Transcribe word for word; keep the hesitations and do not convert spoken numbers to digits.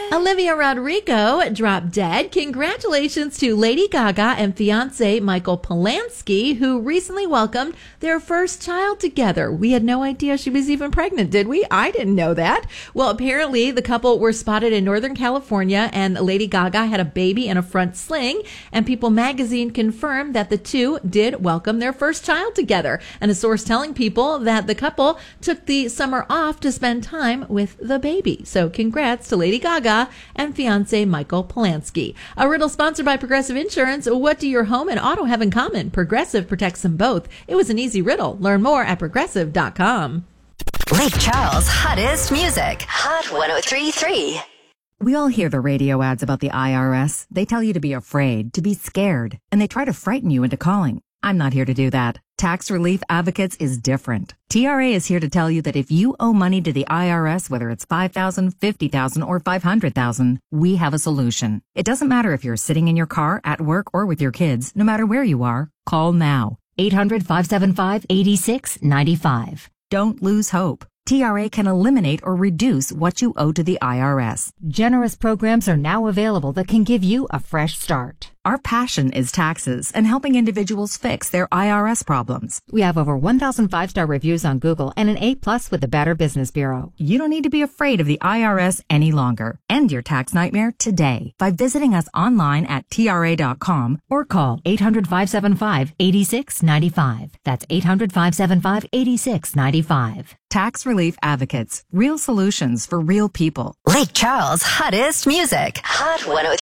Olivia Rodrigo dropped dead. Congratulations to Lady Gaga and fiancé Michael Polanski, who recently welcomed their first child together. We had no idea she was even pregnant, did we? I didn't know that. Well, apparently the couple were spotted in Northern California, and Lady Gaga had a baby in a front sling, and People magazine confirmed that the two did welcome their first child together. And a source telling People that the couple took the summer off to spend time with the baby. So congrats to Lady Gaga and fiancé Michael Polanski. A riddle sponsored by Progressive Insurance. What do your home and auto have in common? Progressive protects them both. It was an easy riddle. Learn more at progressive dot com. Lake Charles' hottest music. Hot one oh three point three. We all hear the radio ads about the I R S. They tell you to be afraid, to be scared, and they try to frighten you into calling. I'm not here to do that. Tax Relief Advocates is different. T R A is here to tell you that if you owe money to the I R S, whether it's five thousand dollars, fifty thousand dollars, or five hundred thousand dollars, we have a solution. It doesn't matter if you're sitting in your car, at work, or with your kids. No matter where you are, call now. eight hundred, five seven five, eight six nine five. Don't lose hope. T R A can eliminate or reduce what you owe to the I R S. Generous programs are now available that can give you a fresh start. Our passion is taxes and helping individuals fix their I R S problems. We have over one thousand five-star reviews on Google and an A plus with the Better Business Bureau. You don't need to be afraid of the I R S any longer. End your tax nightmare today by visiting us online at T R A dot com or call eight hundred, five seven five, eight six nine five. That's eight hundred, five seven five, eight six nine five. Tax Relief Advocates. Real solutions for real people. Lake Charles' hottest music. Hot one oh three.